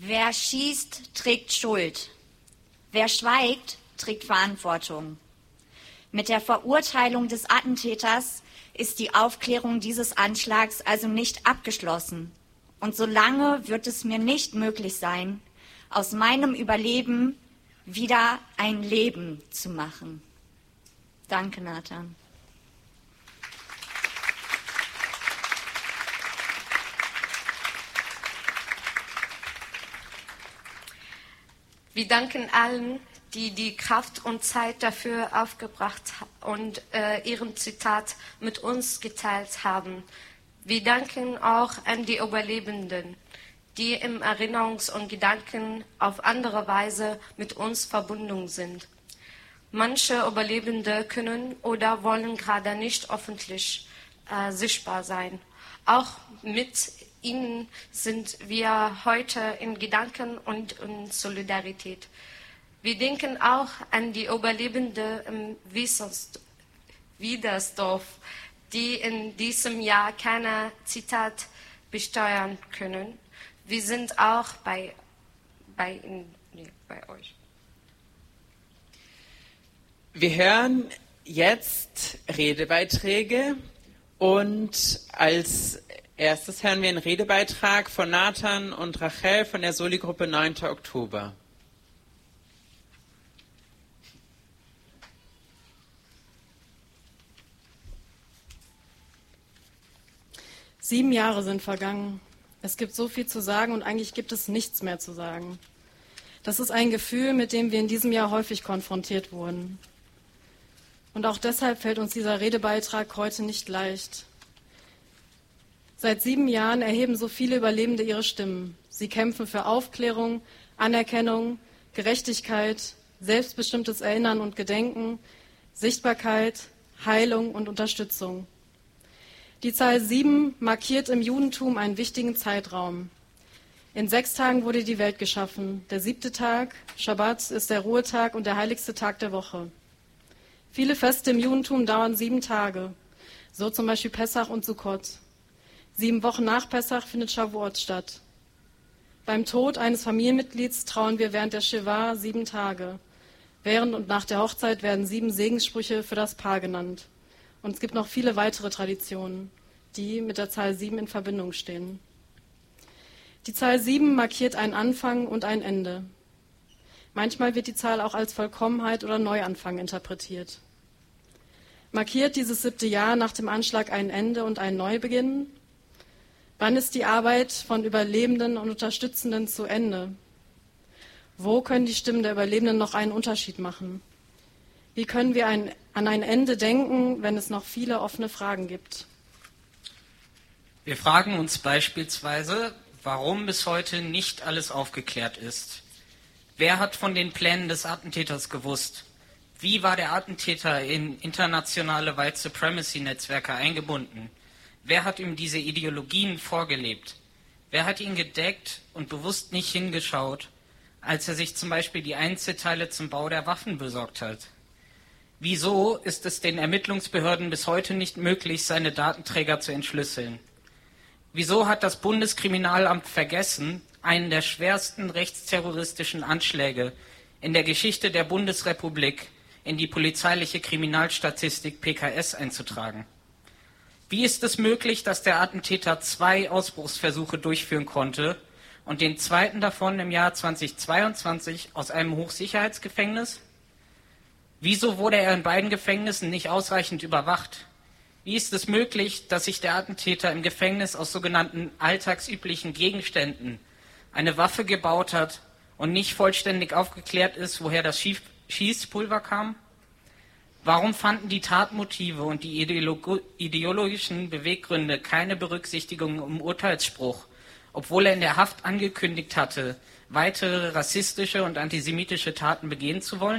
Wer schießt, trägt Schuld. Wer schweigt, trägt Verantwortung. Mit der Verurteilung des Attentäters ist die Aufklärung dieses Anschlags also nicht abgeschlossen. Und solange wird es mir nicht möglich sein, aus meinem Überleben wieder ein Leben zu machen. Danke, Nathan. Wir danken allen, die die Kraft und Zeit dafür aufgebracht und ihren Zitat mit uns geteilt haben. Wir danken auch an die Überlebenden, die im Erinnerungs- und Gedanken auf andere Weise mit uns verbunden sind. Manche Überlebende können oder wollen gerade nicht öffentlich sichtbar sein. Auch mit ihnen sind wir heute in Gedanken und in Solidarität. Wir denken auch an die Überlebenden im Wiedersdorf, die in diesem Jahr keine Zitat besteuern können. Wir sind auch bei euch. Wir hören jetzt Redebeiträge und als erstes hören wir einen Redebeitrag von Nathan und Rachel von der Soli-Gruppe 9. Oktober. Sieben Jahre sind vergangen. Es gibt so viel zu sagen und eigentlich gibt es nichts mehr zu sagen. Das ist ein Gefühl, mit dem wir in diesem Jahr häufig konfrontiert wurden. Und auch deshalb fällt uns dieser Redebeitrag heute nicht leicht. Seit 7 Jahren erheben so viele Überlebende ihre Stimmen. Sie kämpfen für Aufklärung, Anerkennung, Gerechtigkeit, selbstbestimmtes Erinnern und Gedenken, Sichtbarkeit, Heilung und Unterstützung. Die Zahl 7 markiert im Judentum einen wichtigen Zeitraum. In 6 Tagen wurde die Welt geschaffen. Der 7. Tag, Schabbat, ist der Ruhetag und der heiligste Tag der Woche. Viele Feste im Judentum dauern 7 Tage, so zum Beispiel Pessach und Sukkot. 7 Wochen nach Pessach findet Shavuot statt. Beim Tod eines Familienmitglieds trauern wir während der Shiva 7 Tage. Während und nach der Hochzeit werden 7 Segenssprüche für das Paar genannt. Und es gibt noch viele weitere Traditionen, die mit der Zahl 7 in Verbindung stehen. Die Zahl 7 markiert einen Anfang und ein Ende. Manchmal wird die Zahl auch als Vollkommenheit oder Neuanfang interpretiert. Markiert dieses 7. Jahr nach dem Anschlag ein Ende und einen Neubeginn? Wann ist die Arbeit von Überlebenden und Unterstützenden zu Ende? Wo können die Stimmen der Überlebenden noch einen Unterschied machen? Wie können wir an ein Ende denken, wenn es noch viele offene Fragen gibt? Wir fragen uns beispielsweise, warum bis heute nicht alles aufgeklärt ist. Wer hat von den Plänen des Attentäters gewusst? Wie war der Attentäter in internationale White Supremacy-Netzwerke eingebunden? Wer hat ihm diese Ideologien vorgelebt? Wer hat ihn gedeckt und bewusst nicht hingeschaut, als er sich zum Beispiel die Einzelteile zum Bau der Waffen besorgt hat? Wieso ist es den Ermittlungsbehörden bis heute nicht möglich, seine Datenträger zu entschlüsseln? Wieso hat das Bundeskriminalamt vergessen, einen der schwersten rechtsterroristischen Anschläge in der Geschichte der Bundesrepublik in die polizeiliche Kriminalstatistik PKS einzutragen? Wie ist es möglich, dass der Attentäter 2 Ausbruchsversuche durchführen konnte und den zweiten davon im Jahr 2022 aus einem Hochsicherheitsgefängnis? Wieso wurde er in beiden Gefängnissen nicht ausreichend überwacht? Wie ist es möglich, dass sich der Attentäter im Gefängnis aus sogenannten alltagsüblichen Gegenständen eine Waffe gebaut hat und nicht vollständig aufgeklärt ist, woher das Schießpulver kam? Warum fanden die Tatmotive und die ideologischen Beweggründe keine Berücksichtigung im Urteilsspruch, obwohl er in der Haft angekündigt hatte, weitere rassistische und antisemitische Taten begehen zu wollen?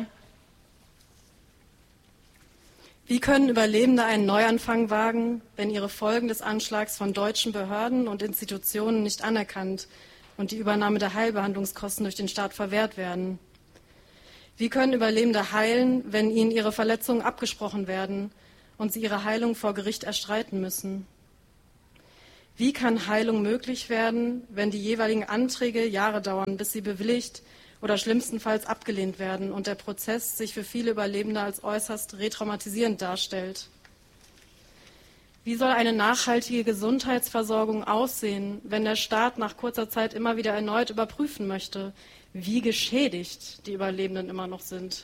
Wie können Überlebende einen Neuanfang wagen, wenn ihre Folgen des Anschlags von deutschen Behörden und Institutionen nicht anerkannt und die Übernahme der Heilbehandlungskosten durch den Staat verwehrt werden? Wie können Überlebende heilen, wenn ihnen ihre Verletzungen abgesprochen werden und sie ihre Heilung vor Gericht erstreiten müssen? Wie kann Heilung möglich werden, wenn die jeweiligen Anträge Jahre dauern, bis sie bewilligt oder schlimmstenfalls abgelehnt werden und der Prozess sich für viele Überlebende als äußerst retraumatisierend darstellt? Wie soll eine nachhaltige Gesundheitsversorgung aussehen, wenn der Staat nach kurzer Zeit immer wieder erneut überprüfen möchte, wie geschädigt die Überlebenden immer noch sind?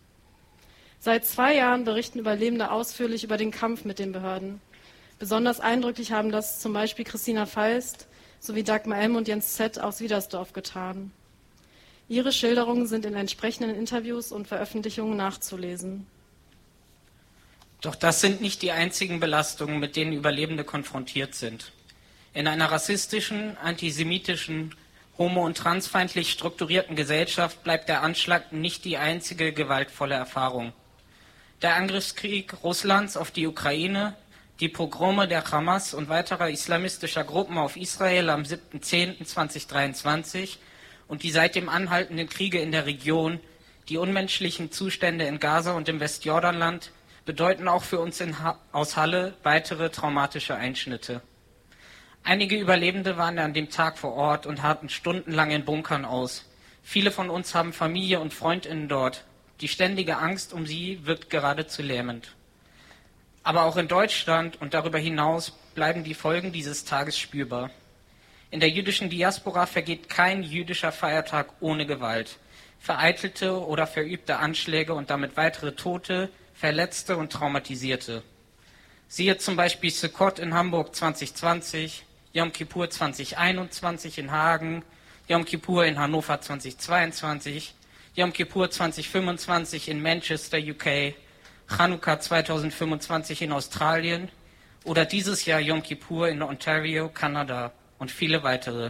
Seit 2 Jahren berichten Überlebende ausführlich über den Kampf mit den Behörden. Besonders eindrücklich haben das zum Beispiel Christina Feist sowie Dagmar M. und Jens Z. aus Wiedersdorf getan. Ihre Schilderungen sind in entsprechenden Interviews und Veröffentlichungen nachzulesen. Doch das sind nicht die einzigen Belastungen, mit denen Überlebende konfrontiert sind. In einer rassistischen, antisemitischen, homo- und transfeindlich strukturierten Gesellschaft bleibt der Anschlag nicht die einzige gewaltvolle Erfahrung. Der Angriffskrieg Russlands auf die Ukraine, die Pogrome der Hamas und weiterer islamistischer Gruppen auf Israel am 7.10.2023 und die seitdem anhaltenden Kriege in der Region, die unmenschlichen Zustände in Gaza und im Westjordanland, bedeuten auch für uns aus Halle weitere traumatische Einschnitte. Einige Überlebende waren an dem Tag vor Ort und harrten stundenlang in Bunkern aus. Viele von uns haben Familie und FreundInnen dort. Die ständige Angst um sie wirkt geradezu lähmend. Aber auch in Deutschland und darüber hinaus bleiben die Folgen dieses Tages spürbar. In der jüdischen Diaspora vergeht kein jüdischer Feiertag ohne Gewalt. Vereitelte oder verübte Anschläge und damit weitere Tote, Verletzte und Traumatisierte. Siehe zum Beispiel Sukkot in Hamburg 2020, Yom Kippur 2021 in Hagen, Yom Kippur in Hannover 2022, Yom Kippur 2025 in Manchester, UK, Chanukka 2025 in Australien oder dieses Jahr Yom Kippur in Ontario, Kanada und viele weitere.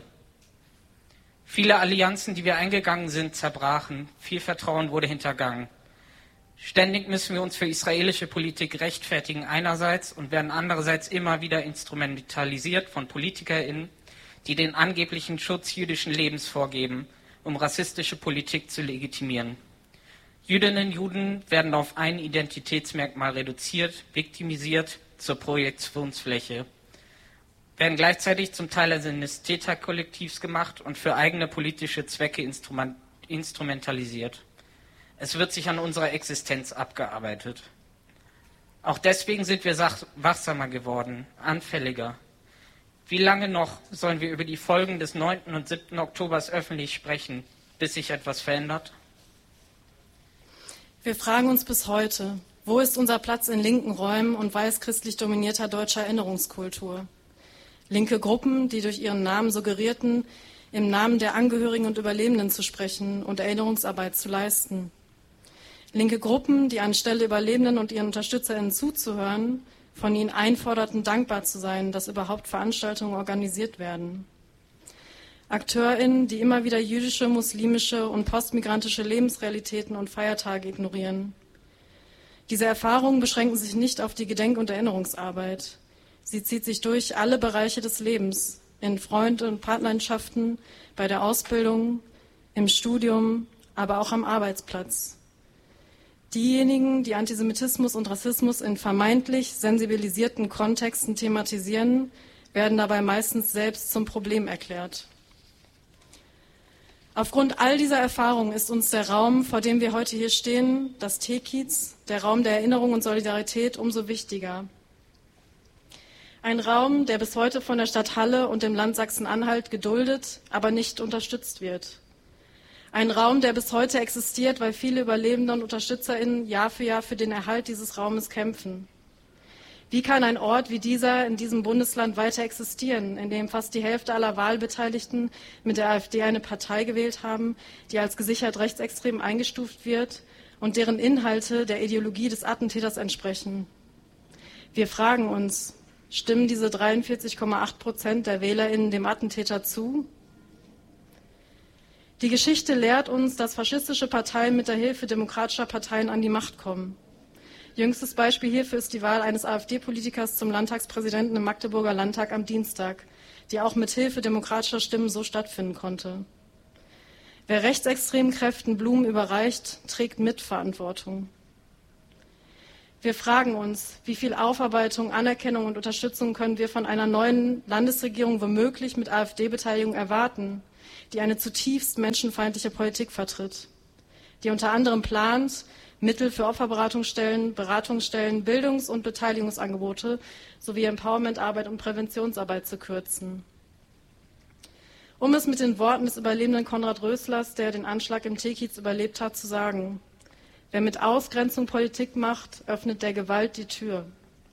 Viele Allianzen, die wir eingegangen sind, zerbrachen, viel Vertrauen wurde hintergangen. Ständig müssen wir uns für israelische Politik rechtfertigen einerseits und werden andererseits immer wieder instrumentalisiert von PolitikerInnen, die den angeblichen Schutz jüdischen Lebens vorgeben, um rassistische Politik zu legitimieren. Jüdinnen und Juden werden auf ein Identitätsmerkmal reduziert, viktimisiert, zur Projektionsfläche, werden gleichzeitig zum Teil eines Täterkollektivs gemacht und für eigene politische Zwecke instrumentalisiert. Es wird sich an unserer Existenz abgearbeitet. Auch deswegen sind wir wachsamer geworden, anfälliger. Wie lange noch sollen wir über die Folgen des 9. und 7. Oktobers öffentlich sprechen, bis sich etwas verändert? Wir fragen uns bis heute, wo ist unser Platz in linken Räumen und weiß-christlich dominierter deutscher Erinnerungskultur? Linke Gruppen, die durch ihren Namen suggerierten, im Namen der Angehörigen und Überlebenden zu sprechen und Erinnerungsarbeit zu leisten. Linke Gruppen, die anstelle Überlebenden und ihren UnterstützerInnen zuzuhören, von ihnen einforderten, dankbar zu sein, dass überhaupt Veranstaltungen organisiert werden. AkteurInnen, die immer wieder jüdische, muslimische und postmigrantische Lebensrealitäten und Feiertage ignorieren. Diese Erfahrungen beschränken sich nicht auf die Gedenk- und Erinnerungsarbeit. Sie zieht sich durch alle Bereiche des Lebens, in Freund- und Partnerschaften, bei der Ausbildung, im Studium, aber auch am Arbeitsplatz. Diejenigen, die Antisemitismus und Rassismus in vermeintlich sensibilisierten Kontexten thematisieren, werden dabei meistens selbst zum Problem erklärt. Aufgrund all dieser Erfahrungen ist uns der Raum, vor dem wir heute hier stehen, das T-Kiez, der Raum der Erinnerung und Solidarität, umso wichtiger. Ein Raum, der bis heute von der Stadt Halle und dem Land Sachsen-Anhalt geduldet, aber nicht unterstützt wird. Ein Raum, der bis heute existiert, weil viele Überlebende und UnterstützerInnen Jahr für den Erhalt dieses Raumes kämpfen. Wie kann ein Ort wie dieser in diesem Bundesland weiter existieren, in dem fast die Hälfte aller Wahlbeteiligten mit der AfD eine Partei gewählt haben, die als gesichert rechtsextrem eingestuft wird und deren Inhalte der Ideologie des Attentäters entsprechen? Wir fragen uns, stimmen diese 43,8% der WählerInnen dem Attentäter zu? Die Geschichte lehrt uns, dass faschistische Parteien mit der Hilfe demokratischer Parteien an die Macht kommen. Jüngstes Beispiel hierfür ist die Wahl eines AfD-Politikers zum Landtagspräsidenten im Magdeburger Landtag am Dienstag, die auch mit Hilfe demokratischer Stimmen so stattfinden konnte. Wer rechtsextremen Kräften Blumen überreicht, trägt Mitverantwortung. Wir fragen uns, wie viel Aufarbeitung, Anerkennung und Unterstützung können wir von einer neuen Landesregierung womöglich mit AfD-Beteiligung erwarten, die eine zutiefst menschenfeindliche Politik vertritt, die unter anderem plant, Mittel für Opferberatungsstellen, Beratungsstellen, Bildungs- und Beteiligungsangebote sowie Empowermentarbeit und Präventionsarbeit zu kürzen. Um es mit den Worten des Überlebenden Konrad Röslers, der den Anschlag im Teekiez überlebt hat, zu sagen: Wer mit Ausgrenzung Politik macht, öffnet der Gewalt die Tür.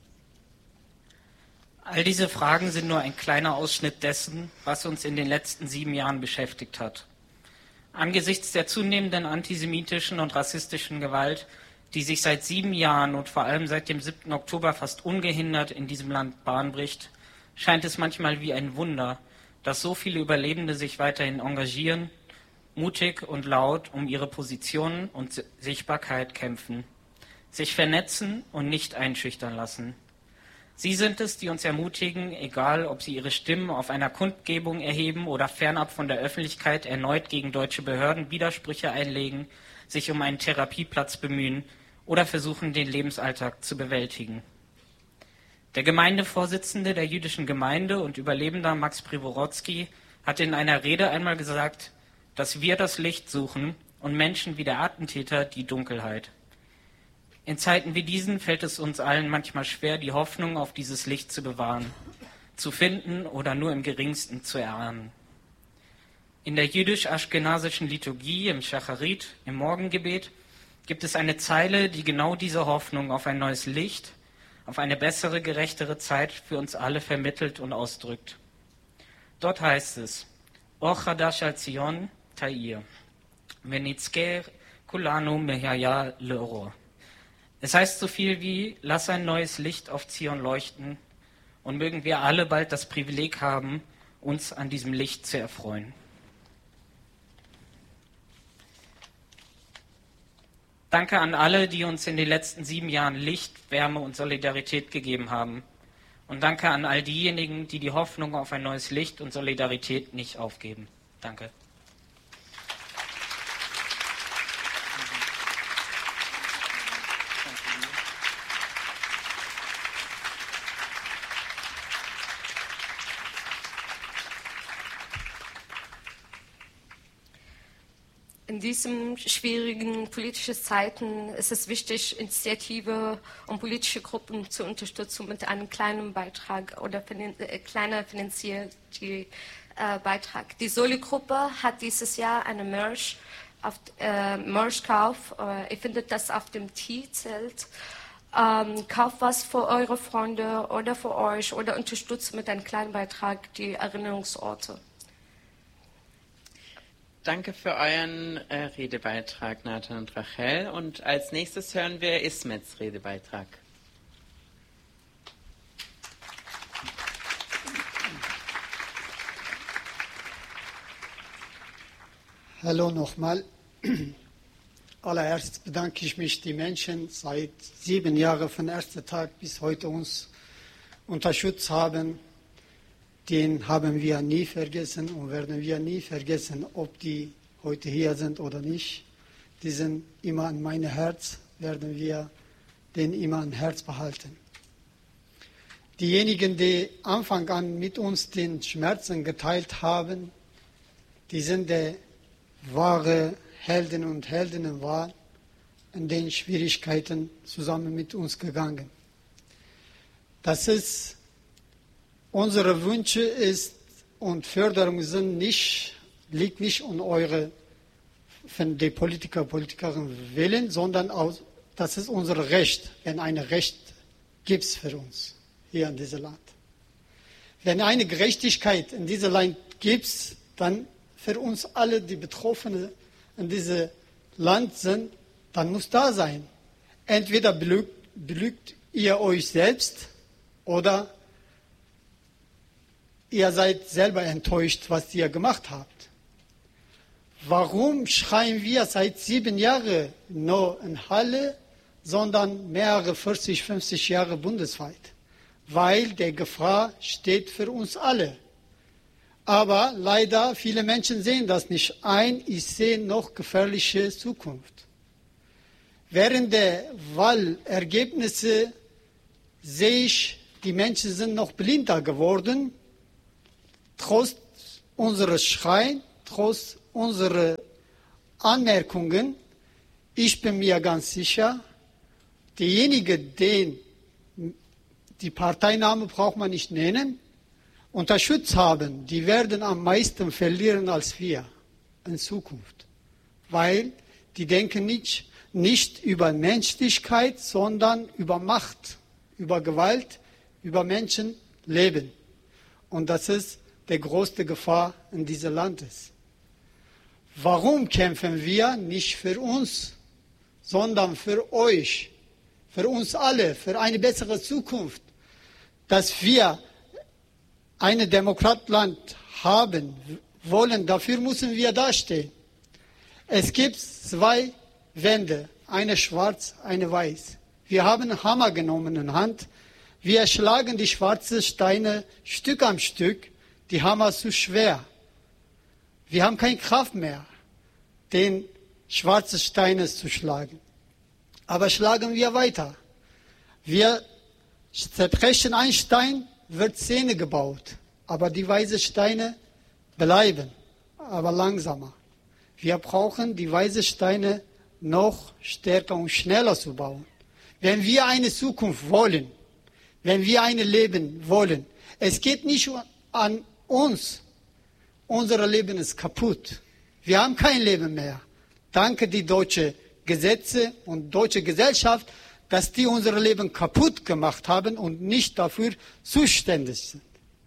All diese Fragen sind nur ein kleiner Ausschnitt dessen, was uns in den letzten 7 Jahren beschäftigt hat. Angesichts der zunehmenden antisemitischen und rassistischen Gewalt, die sich seit 7 Jahren und vor allem seit dem 7. Oktober fast ungehindert in diesem Land Bahn bricht, scheint es manchmal wie ein Wunder, dass so viele Überlebende sich weiterhin engagieren, mutig und laut um ihre Positionen und Sichtbarkeit kämpfen, sich vernetzen und nicht einschüchtern lassen. Sie sind es, die uns ermutigen, egal ob sie ihre Stimmen auf einer Kundgebung erheben oder fernab von der Öffentlichkeit erneut gegen deutsche Behörden Widersprüche einlegen, sich um einen Therapieplatz bemühen oder versuchen, den Lebensalltag zu bewältigen. Der Gemeindevorsitzende der jüdischen Gemeinde und Überlebender Max Privorotsky hat in einer Rede einmal gesagt, dass wir das Licht suchen und Menschen wie der Attentäter die Dunkelheit. In Zeiten wie diesen fällt es uns allen manchmal schwer, die Hoffnung auf dieses Licht zu bewahren, zu finden oder nur im Geringsten zu erahnen. In der jüdisch-aschkenasischen Liturgie, im Shacharit, im Morgengebet, gibt es eine Zeile, die genau diese Hoffnung auf ein neues Licht, auf eine bessere, gerechtere Zeit für uns alle vermittelt und ausdrückt. Dort heißt es: O Chadash al Zion Ta'ir, Venitzker Kulanu Mehaya Le'oro. Es heißt so viel wie: Lass ein neues Licht auf Zion leuchten, und mögen wir alle bald das Privileg haben, uns an diesem Licht zu erfreuen. Danke an alle, die uns in den letzten 7 Jahren Licht, Wärme und Solidarität gegeben haben. Und danke an all diejenigen, die die Hoffnung auf ein neues Licht und Solidarität nicht aufgeben. Danke. In diesen schwierigen politischen Zeiten ist es wichtig, Initiative und politische Gruppen zu unterstützen mit einem kleinen Beitrag oder kleiner finanzieller Beitrag. Die Soli-Gruppe hat dieses Jahr eine Merch-Kauf. Ihr findet das auf dem T-Zelt. Kauft was für eure Freunde oder für euch oder unterstützt mit einem kleinen Beitrag die Erinnerungsorte. Danke für euren Redebeitrag, Nathan und Rachel. Und als nächstes hören wir Ismets Redebeitrag. Hallo nochmal. Allererst bedanke ich mich die Menschen seit 7 Jahren von ersten Tag bis heute uns unterstützt haben. Den haben wir nie vergessen und werden wir nie vergessen, ob die heute hier sind oder nicht. Die sind immer an meinem Herz, werden wir den immer am Herz behalten. Diejenigen, die Anfang an mit uns den Schmerzen geteilt haben, die sind die wahre Helden und Heldinnen waren, in den Schwierigkeiten zusammen mit uns gegangen. Das ist unsere Wünsche ist und Förderung liegt nicht an eure von den Politikerinnen Willen, sondern das ist unser Recht, wenn ein Recht gibt für uns hier in diesem Land. Wenn eine Gerechtigkeit in diesem Land gibt, dann für uns alle, die Betroffenen in diesem Land sind, dann muss da sein. Entweder belügt ihr euch selbst oder ihr seid selber enttäuscht, was ihr gemacht habt. Warum schreien wir seit 7 Jahren nur in Halle, sondern mehrere 40, 50 Jahre bundesweit? Weil die Gefahr steht für uns alle. Aber leider, viele Menschen sehen das nicht ein. Ich sehe noch gefährliche Zukunft. Während der Wahlergebnisse sehe ich, die Menschen sind noch blinder geworden, trotz unseres Schreien, trotz unserer Anmerkungen. Ich bin mir ganz sicher, diejenigen, den die Parteiname braucht man nicht nennen, Unterstützt haben, die werden am meisten verlieren als wir in Zukunft. Weil die denken nicht über Menschlichkeit, sondern über Macht, über Gewalt, über Menschenleben. Und das ist die größte Gefahr in diesem Land. Warum kämpfen wir nicht für uns, sondern für euch, für uns alle, für eine bessere Zukunft, dass wir ein Demokratland haben wollen? Dafür müssen wir dastehen. Es gibt zwei Wände, eine schwarz, eine weiß. Wir haben einen Hammer genommen in Hand. Wir schlagen die schwarzen Steine Stück am Stück. Die Hammer ist zu schwer. Wir haben keine Kraft mehr, den schwarzen Steine zu schlagen. Aber schlagen wir weiter. Wir zerbrechen einen Stein, wird Zähne gebaut. Aber die weißen Steine bleiben, aber langsamer. Wir brauchen die weißen Steine noch stärker und schneller zu bauen. Wenn wir eine Zukunft wollen, wenn wir ein Leben wollen, es geht nicht an uns. Unser Leben ist kaputt. Wir haben kein Leben mehr. Danke die deutschen Gesetze und deutsche Gesellschaft, dass die unser Leben kaputt gemacht haben und nicht dafür zuständig sind.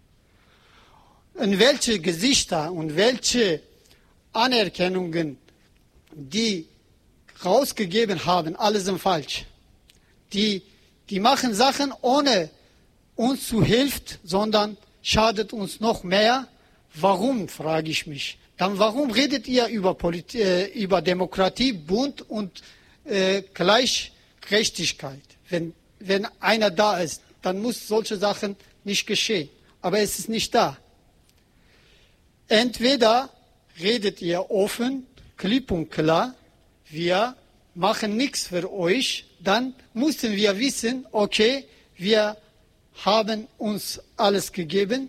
In welche Gesichter und welche Anerkennungen die rausgegeben haben, alles sind falsch. Die machen Sachen, ohne uns zu helfen, sondern schadet uns noch mehr. Warum, frage ich mich. Dann warum redet ihr über Demokratie, Bund und Gleichgerechtigkeit? Wenn einer da ist, dann muss solche Sachen nicht geschehen. Aber es ist nicht da. Entweder redet ihr offen, klipp und klar, wir machen nichts für euch, dann müssen wir wissen, okay, wir haben uns alles gegeben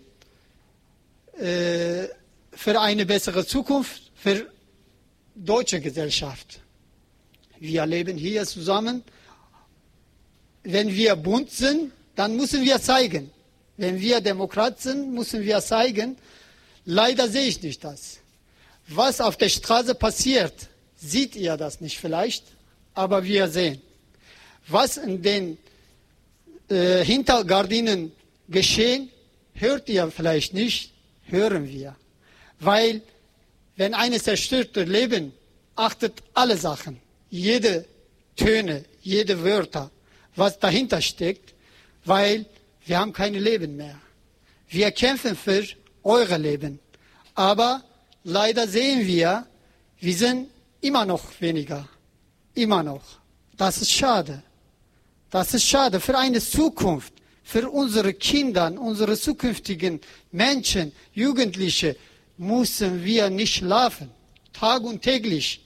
für eine bessere Zukunft, für deutsche Gesellschaft. Wir leben hier zusammen. Wenn wir bunt sind, dann müssen wir zeigen. Wenn wir Demokrat sind, müssen wir zeigen. Leider sehe ich nicht das. Was auf der Straße passiert, seht ihr das nicht vielleicht, aber wir sehen. Was in den Hintergardinen geschehen, hört ihr vielleicht nicht, hören wir. Weil, wenn eine zerstörte Leben, achtet alle Sachen, jede Töne, jede Wörter, was dahinter steckt, weil wir haben kein Leben mehr. Wir kämpfen für eure Leben. Aber leider sehen wir sind immer noch weniger. Immer noch. Das ist schade. Das ist schade für eine Zukunft, für unsere Kinder, unsere zukünftigen Menschen, Jugendliche, müssen wir nicht schlafen. Tag und täglich.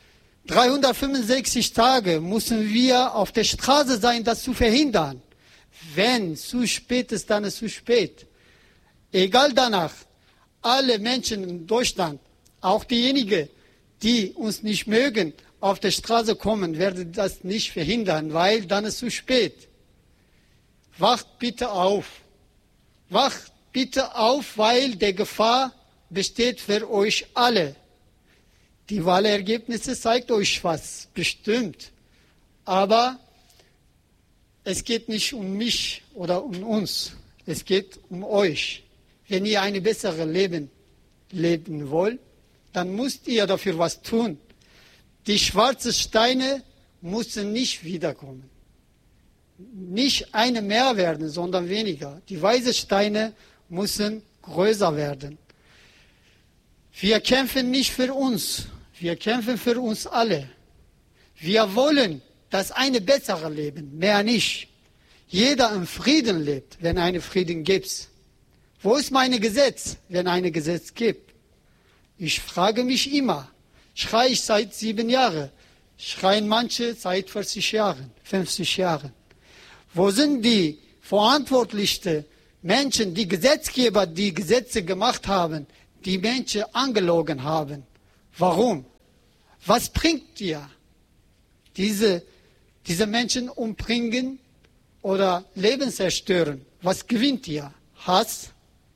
365 Tage müssen wir auf der Straße sein, das zu verhindern. Wenn zu spät ist, dann ist es zu spät. Egal danach, alle Menschen in Deutschland, auch diejenigen, die uns nicht mögen, auf der Straße kommen, werden das nicht verhindern, weil dann ist es zu spät. Wacht bitte auf. Wacht bitte auf, weil die Gefahr besteht für euch alle. Die Wahlergebnisse zeigt euch was, bestimmt. Aber es geht nicht um mich oder um uns. Es geht um euch. Wenn ihr ein besseres Leben leben wollt, dann müsst ihr dafür was tun. Die schwarzen Steine müssen nicht wiederkommen. Nicht eine mehr werden, sondern weniger. Die weißen Steine müssen größer werden. Wir kämpfen nicht für uns, wir kämpfen für uns alle. Wir wollen das eine bessere Leben, mehr nicht. Jeder im Frieden lebt, wenn es einen Frieden gibt. Wo ist mein Gesetz, wenn es ein Gesetz gibt? Ich frage mich immer, schreie ich seit 7 Jahren, schreien manche seit 40 Jahren, 50 Jahren. Wo sind die verantwortlichen Menschen, die Gesetzgeber, die Gesetze gemacht haben, die Menschen angelogen haben? Warum? Was bringt dir diese Menschen umbringen oder Leben zerstören? Was gewinnt ihr? Hass?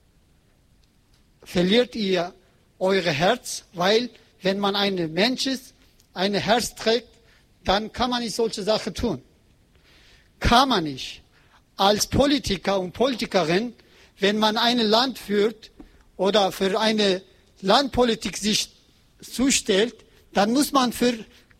Verliert ihr euer Herz? Weil wenn man ein Mensch ist, ein Herz trägt, dann kann man nicht solche Sachen tun. Kann man nicht. Als Politiker und Politikerin, wenn man ein Land führt oder für eine Landpolitik sich zustellt, dann muss man für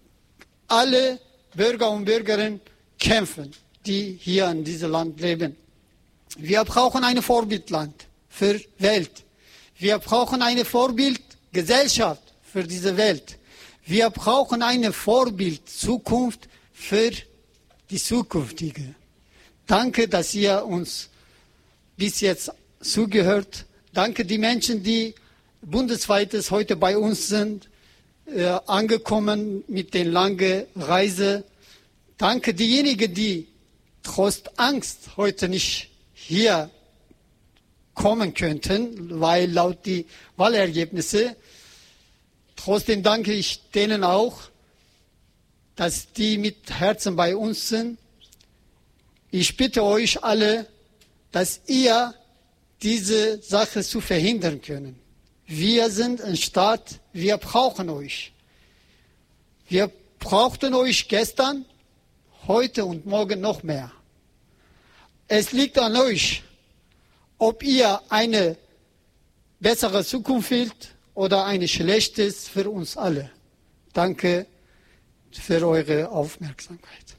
alle Bürger und Bürgerinnen kämpfen, die hier in diesem Land leben. Wir brauchen ein Vorbildland für die Welt. Wir brauchen eine Vorbildgesellschaft für diese Welt. Wir brauchen eine Vorbildzukunft für die zukünftige. Danke, dass ihr uns bis jetzt zugehört. Danke die Menschen, die bundesweit heute bei uns sind, angekommen mit den langen Reise. Danke diejenigen, die trotz Angst heute nicht hier kommen könnten, weil laut die Wahlergebnisse. Trotzdem danke ich denen auch, dass die mit Herzen bei uns sind. Ich bitte euch alle, dass ihr diese Sache zu verhindern können. Wir sind ein Staat, wir brauchen euch. Wir brauchten euch gestern, heute und morgen noch mehr. Es liegt an euch, ob ihr eine bessere Zukunft wollt oder eine schlechte für uns alle. Danke für eure Aufmerksamkeit.